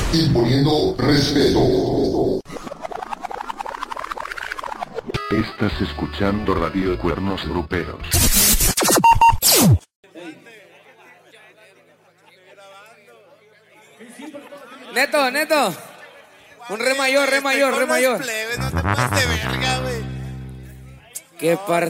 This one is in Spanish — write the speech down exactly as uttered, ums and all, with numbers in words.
imponiendo respeto. Estás escuchando Radio Cuernos Gruperos. Neto, Neto. Un re mayor, re mayor, re mayor. Plebes, no te pases de verga, güey. Qué par...